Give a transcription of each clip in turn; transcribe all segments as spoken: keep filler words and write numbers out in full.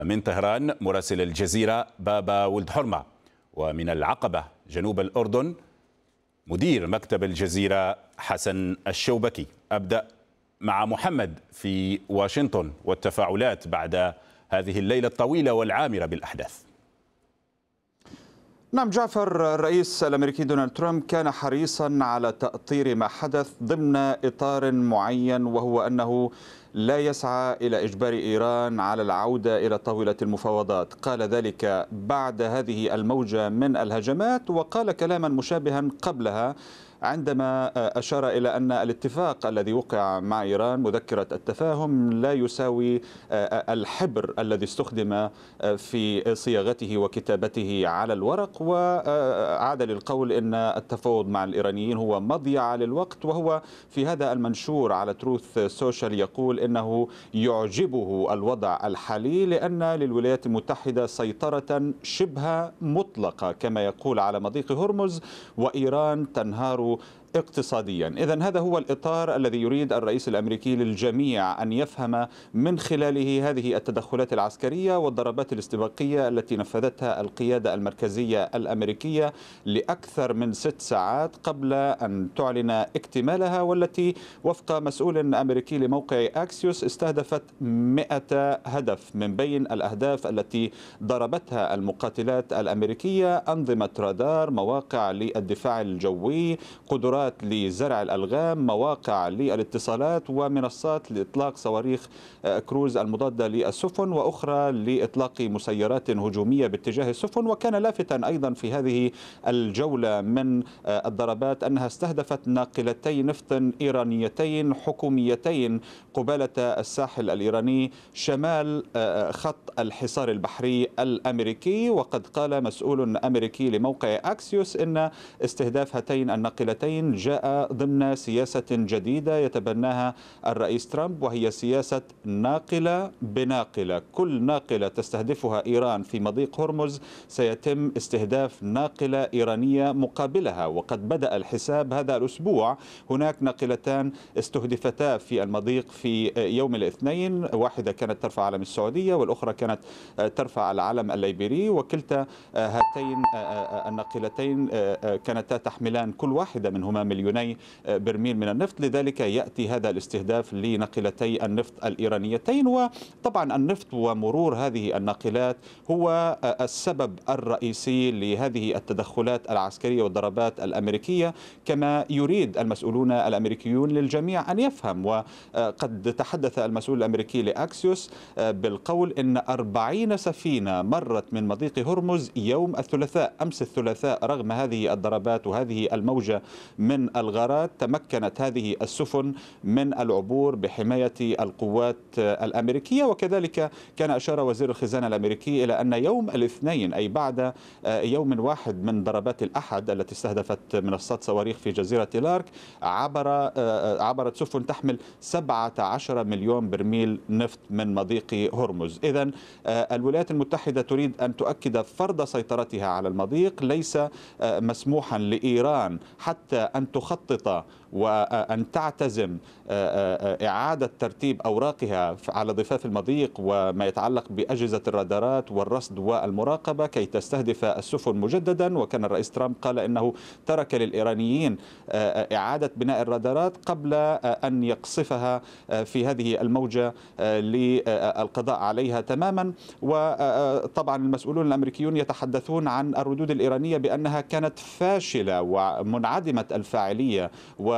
من طهران مراسل الجزيرة بابا ولد حرمة، ومن العقبة جنوب الأردن مدير مكتب الجزيرة حسن الشوبكي. أبدأ مع محمد في واشنطن والتفاعلات بعد هذه الليلة الطويلة والعامرة بالأحداث. نعم جعفر، الرئيس الأمريكي دونالد ترامب كان حريصا على تأطير ما حدث ضمن إطار معين، وهو أنه لا يسعى إلى إجبار إيران على العودة إلى طاولة المفاوضات. قال ذلك بعد هذه الموجة من الهجمات، وقال كلاما مشابها قبلها عندما أشار إلى أن الاتفاق الذي وقع مع إيران، مذكرة التفاهم، لا يساوي الحبر الذي استخدم في صياغته وكتابته على الورق، وعاد للقول أن التفاوض مع الإيرانيين هو مضيعة للوقت. وهو في هذا المنشور على تروث سوشيال يقول إنه يعجبه الوضع الحالي لأن للولايات المتحدة سيطرة شبه مطلقة كما يقول على مضيق هرمز، وإيران تنهار اقتصاديا. إذن هذا هو الإطار الذي يريد الرئيس الأمريكي للجميع أن يفهم من خلاله هذه التدخلات العسكرية والضربات الاستباقية التي نفذتها القيادة المركزية الأمريكية لأكثر من ست ساعات قبل أن تعلن اكتمالها، والتي وفق مسؤول أمريكي لموقع أكسيوس استهدفت مئة هدف من بين الأهداف التي ضربتها المقاتلات الأمريكية: أنظمة رادار، مواقع للدفاع الجوي، قدرات لزرع الألغام، مواقع للاتصالات، ومنصات لإطلاق صواريخ كروز المضادة للسفن، وأخرى لإطلاق مسيرات هجومية باتجاه السفن. وكان لافتا أيضا في هذه الجولة من الضربات أنها استهدفت ناقلتي نفط إيرانيتين حكوميتين قبالة الساحل الإيراني شمال خط الحصار البحري الأمريكي. وقد قال مسؤول أمريكي لموقع أكسيوس إن استهداف هاتين الناقلتين جاء ضمن سياسة جديدة يتبناها الرئيس ترامب، وهي سياسة ناقلة بناقلة. كل ناقلة تستهدفها إيران في مضيق هرمز سيتم استهداف ناقلة إيرانية مقابلها. وقد بدأ الحساب هذا الأسبوع. هناك ناقلتان استهدفتا في المضيق في يوم الاثنين، واحدة كانت ترفع علم السعودية والأخرى كانت ترفع العلم الليبيري، وكلتا هاتين الناقلتين كانتا تحملان كل واحدة منهما مليوني برميل من النفط. لذلك يأتي هذا الاستهداف لناقلتي النفط الإيرانيتين. وطبعا النفط ومرور هذه الناقلات هو السبب الرئيسي لهذه التدخلات العسكرية والضربات الأمريكية، كما يريد المسؤولون الأمريكيون للجميع أن يفهم. وقد تحدث المسؤول الأمريكي لأكسيوس بالقول إن أربعين سفينة مرت من مضيق هرمز يوم الثلاثاء، أمس الثلاثاء، رغم هذه الضربات وهذه الموجة من الغارات تمكنت هذه السفن من العبور بحماية القوات الأمريكية. وكذلك كان أشار وزير الخزانة الأمريكي إلى أن يوم الاثنين، أي بعد يوم واحد من ضربات الأحد التي استهدفت منصات صواريخ في جزيرة لارك، عبر عبرت سفن تحمل سبعة عشر مليون برميل نفط من مضيق هرمز. إذن الولايات المتحدة تريد أن تؤكد فرض سيطرتها على المضيق. ليس مسموحا لإيران حتى أن تخطط وأن تعتزم إعادة ترتيب أوراقها على ضفاف المضيق وما يتعلق بأجهزة الرادارات والرصد والمراقبة كي تستهدف السفن مجددا. وكان الرئيس ترامب قال إنه ترك للإيرانيين إعادة بناء الرادارات قبل أن يقصفها في هذه الموجة للقضاء عليها تماما. وطبعا المسؤولون الأمريكيون يتحدثون عن الردود الإيرانية بأنها كانت فاشلة ومنعدمة الفاعلية،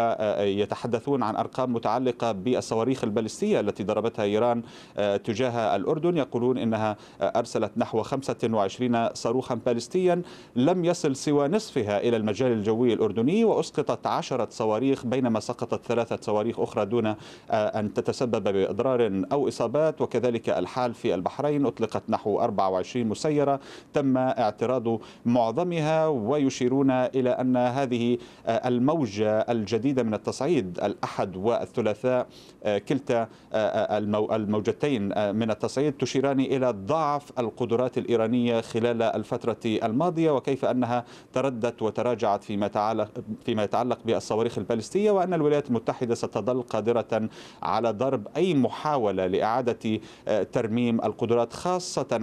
ويتحدثون عن أرقام متعلقة بالصواريخ البالستية التي ضربتها إيران تجاه الأردن. يقولون إنها أرسلت نحو خمسة وعشرين صاروخا بالستيا، لم يصل سوى نصفها إلى المجال الجوي الأردني، وأسقطت عشرة صواريخ بينما سقطت ثلاثة صواريخ أخرى دون أن تتسبب بإضرار أو إصابات. وكذلك الحال في البحرين، أطلقت نحو أربعة وعشرين مسيرة تم اعتراض معظمها، ويشيرون إلى أن هذه الموجة الجديدة من التصعيد الأحد والثلاثاء كلتا الموجتين من التصعيد تشيران إلى ضعف القدرات الإيرانية خلال الفترة الماضية، وكيف أنها تردت وتراجعت فيما يتعلق فيما يتعلق بالصواريخ البالستية، وأن الولايات المتحدة ستظل قادرة على ضرب أي محاولة لإعادة ترميم القدرات، خاصة